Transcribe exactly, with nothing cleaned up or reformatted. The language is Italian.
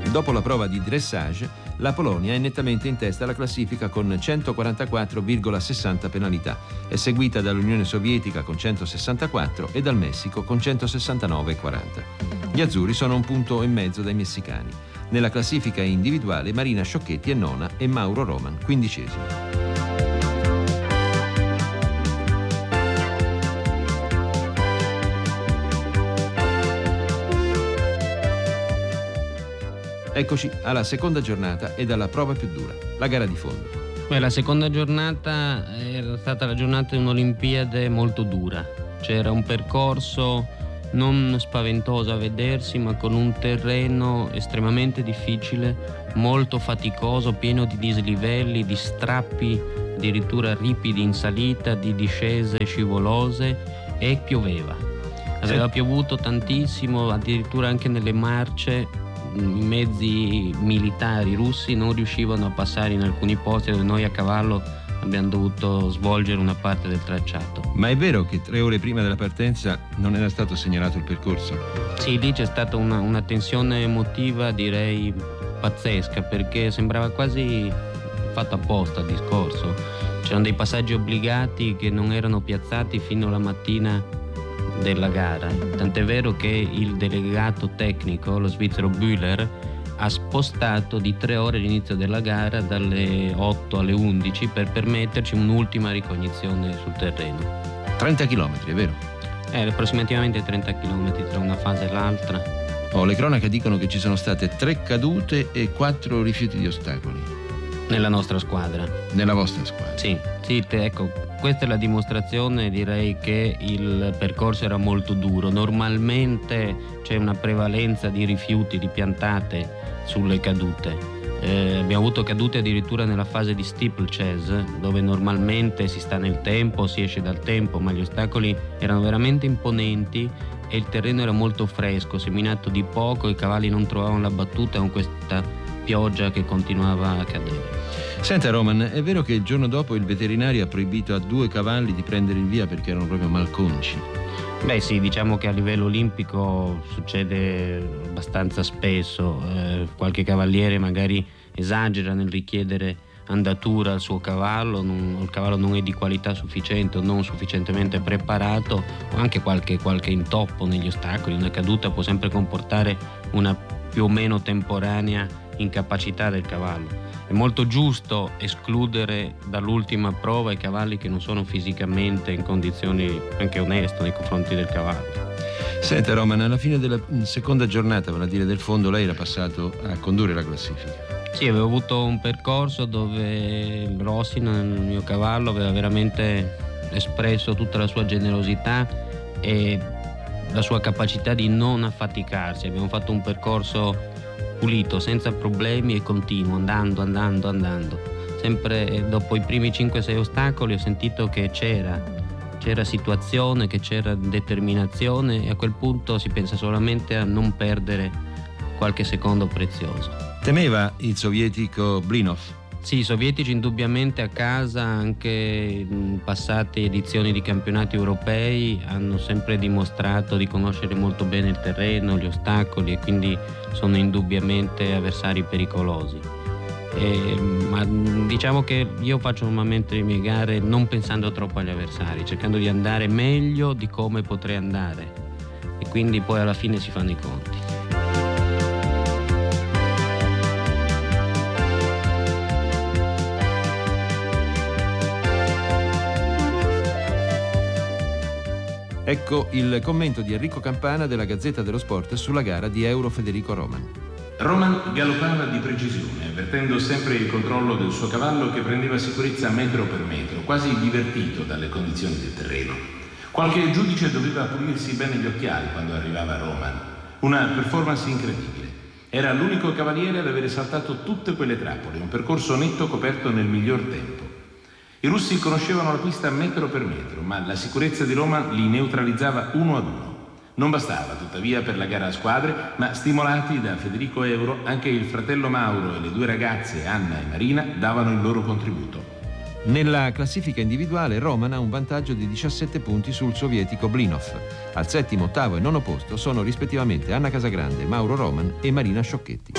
Dopo la prova di dressage, la Polonia è nettamente in testa alla classifica con centoquarantaquattro virgola sessanta penalità. È seguita dall'Unione Sovietica con centosessantaquattro e dal Messico con centosessantanove virgola quaranta. Gli azzurri sono un punto e mezzo dai messicani. Nella classifica individuale Marina Sciocchetti è nona e Mauro Roman quindicesimo. Eccoci alla seconda giornata e alla prova più dura, la gara di fondo. Beh, la seconda giornata era stata la giornata di un'Olimpiade molto dura. C'era un percorso non spaventoso a vedersi, ma con un terreno estremamente difficile, molto faticoso, pieno di dislivelli, di strappi, addirittura ripidi in salita, di discese scivolose, e pioveva. Aveva sì. piovuto tantissimo, addirittura anche nelle marce. I mezzi militari russi non riuscivano a passare in alcuni posti dove noi a cavallo abbiamo dovuto svolgere una parte del tracciato. Ma è vero che tre ore prima della partenza non era stato segnalato il percorso? Sì, lì c'è stata una, una tensione emotiva, direi pazzesca, perché sembrava quasi fatto apposta il discorso. C'erano dei passaggi obbligati che non erano piazzati fino alla mattina della gara, tant'è vero che il delegato tecnico, lo svizzero Bühler, ha spostato di tre ore l'inizio della gara dalle otto alle undici per permetterci un'ultima ricognizione sul terreno. trenta chilometri, è vero? Eh, approssimativamente trenta chilometri tra una fase e l'altra. Oh, le cronache dicono che ci sono state tre cadute e quattro rifiuti di ostacoli. Nella nostra squadra. Nella vostra squadra? Sì, sì, te, ecco, questa è la dimostrazione, direi, che il percorso era molto duro. Normalmente c'è una prevalenza di rifiuti, di piantate sulle cadute. Eh, abbiamo avuto cadute addirittura nella fase di steeplechase, dove normalmente si sta nel tempo, si esce dal tempo, ma gli ostacoli erano veramente imponenti e il terreno era molto fresco, seminato di poco, i cavalli non trovavano la battuta con questa pioggia che continuava a cadere. Senta Roman, è vero che il giorno dopo il veterinario ha proibito a due cavalli di prendere il via perché erano proprio malconci? Beh sì, diciamo che a livello olimpico succede abbastanza spesso. Eh, qualche cavaliere magari esagera nel richiedere andatura al suo cavallo, non, il cavallo non è di qualità sufficiente o non sufficientemente preparato, o anche qualche, qualche intoppo negli ostacoli. Una caduta può sempre comportare una più o meno temporanea incapacità del cavallo. È molto giusto escludere dall'ultima prova i cavalli che non sono fisicamente in condizioni anche oneste nei confronti del cavallo. Senta Roman, alla fine della seconda giornata, vale a dire del fondo, lei era passato a condurre la classifica. Sì, avevo avuto un percorso dove Rossi, il mio cavallo, aveva veramente espresso tutta la sua generosità e la sua capacità di non affaticarsi. Abbiamo fatto un percorso pulito, senza problemi e continuo, andando, andando, andando. Sempre dopo i primi cinque sei ostacoli ho sentito che c'era, c'era situazione, che c'era determinazione, e a quel punto si pensa solamente a non perdere qualche secondo prezioso. Temeva il sovietico Blinov? Sì, i sovietici indubbiamente a casa, anche in passate edizioni di campionati europei, hanno sempre dimostrato di conoscere molto bene il terreno, gli ostacoli, e quindi sono indubbiamente avversari pericolosi. E, ma diciamo che io faccio normalmente le mie gare non pensando troppo agli avversari, cercando di andare meglio di come potrei andare, e quindi poi alla fine si fanno i conti. Ecco il commento di Enrico Campana della Gazzetta dello Sport sulla gara di Euro Federico Roman. Roman galoppava di precisione, avvertendo sempre il controllo del suo cavallo, che prendeva sicurezza metro per metro, quasi divertito dalle condizioni del terreno. Qualche giudice doveva pulirsi bene gli occhiali quando arrivava Roman. Una performance incredibile. Era l'unico cavaliere ad avere saltato tutte quelle trappole, un percorso netto coperto nel miglior tempo. I russi conoscevano la pista metro per metro, ma la sicurezza di Roman li neutralizzava uno ad uno. Non bastava, tuttavia, per la gara a squadre, ma stimolati da Federico Euro, anche il fratello Mauro e le due ragazze, Anna e Marina, davano il loro contributo. Nella classifica individuale Roman ha un vantaggio di diciassette punti sul sovietico Blinov. Al settimo, ottavo e nono posto sono rispettivamente Anna Casagrande, Mauro Roman e Marina Sciocchetti.